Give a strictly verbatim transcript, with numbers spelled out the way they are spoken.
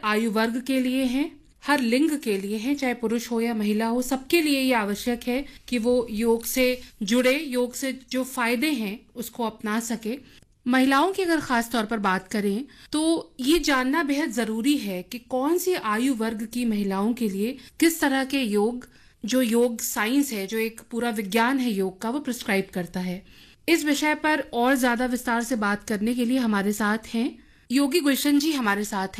आयु वर्ग के लिए हैं, हर लिंग के लिए हैं, चाहे पुरुष हो या महिला हो, सबके लिए ये आवश्यक है कि वो योग से जुड़े, योग से जो फायदे हैं उसको अपना सके। महिलाओं की अगर खास तौर पर बात करें तो ये जानना बेहद जरूरी है कि कौन सी आयु वर्ग की महिलाओं के लिए किस तरह के योग, जो योग साइंस है, जो एक पूरा विज्ञान है योग का, वो प्रिस्क्राइब करता है। इस विषय पर और ज्यादा विस्तार से बात करने के लिए हमारे साथ हैं योगी गुलशन जी, हमारे साथ हैं।